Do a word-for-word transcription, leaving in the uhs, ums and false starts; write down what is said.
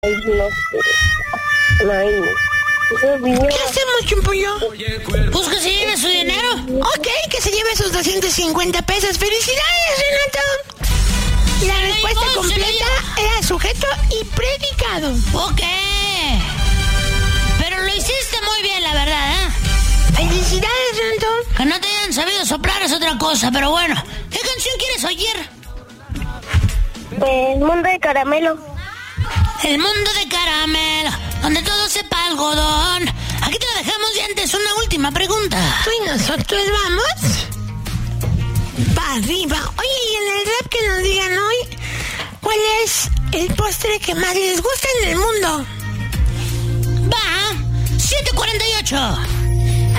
Ay, no sé. Ay, no. ¿Qué hacemos, Chumpollo? Pues que se lleve su dinero. Ok, que se lleve sus doscientos cincuenta pesos. ¡Felicidades, Renato! La respuesta completa era sujeto y predicado. Ok. Pero lo hiciste muy bien, la verdad, ¿eh? ¡Felicidades, Renato! Que no te hayan sabido soplar es otra cosa, pero bueno. ¿Qué canción quieres oír? El mundo de caramelo. El mundo de caramelo, donde todo sepa algodón. Aquí te lo dejamos y antes una última pregunta. ¿Y nosotros vamos? Para arriba. Oye, y en el rap que nos digan hoy, ¿cuál es el postre que más les gusta en el mundo? Va, siete cuarenta y ocho.